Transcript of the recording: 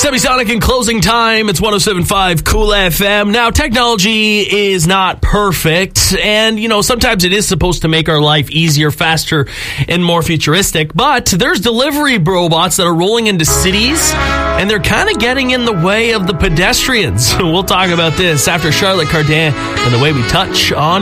Semisonic in closing time. It's 107.5 Cool FM. Now, technology is not perfect, and, sometimes it is supposed to make our life easier, faster, and more futuristic, but there's delivery robots that are rolling into cities, and they're kind of getting in the way of the pedestrians. We'll talk about this after Charlotte Cardin and the way we touch on